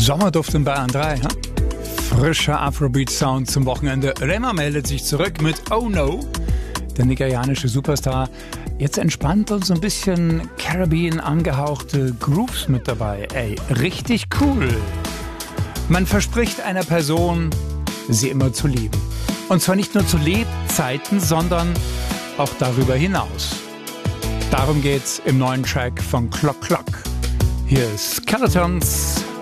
Sommerduft in Bayern 3, ha? Frischer Afrobeat-Sound zum Wochenende. Rema meldet sich zurück mit Oh No. Der nigerianische Superstar. Jetzt entspannt und so ein bisschen Caribbean angehauchte Grooves mit dabei. Ey, richtig cool. Man verspricht einer Person, sie immer zu lieben. Und zwar nicht nur zu Lebzeiten, sondern auch darüber hinaus. Darum geht's im neuen Track von Clock Clock. Hier ist Skeletons.